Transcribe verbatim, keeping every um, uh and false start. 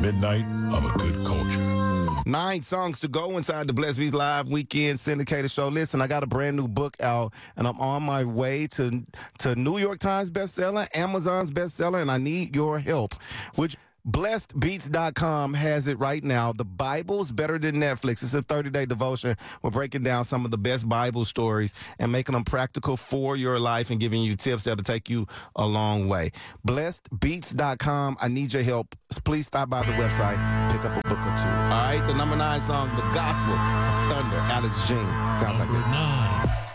midnight of a good culture. Nine songs to go inside the Blessed Beats Live Weekend Syndicated Show. Listen, I got a brand new book out, and I'm on my way to, to New York Times bestseller, Amazon's bestseller, and I need your help. Which blessed beats dot com has it right now. The Bible's Better Than Netflix. It's a thirty-day devotion. We're breaking down some of the best Bible stories and making them practical for your life and giving you tips that'll take you a long way. blessed beats dot com. I need your help. Please stop by the website, pick up a book or two. All right, the number nine song, The Gospel of Thunder, Alex Jean. Sounds like this. Nine.